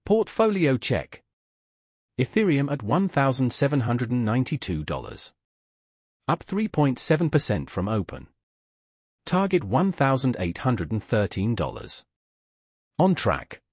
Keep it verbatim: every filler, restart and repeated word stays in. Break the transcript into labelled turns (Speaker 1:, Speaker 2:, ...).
Speaker 1: Portfolio check. Ethereum at one thousand seven hundred ninety-two dollars. Up three point seven percent from open. Target one thousand eight hundred thirteen dollars. On track.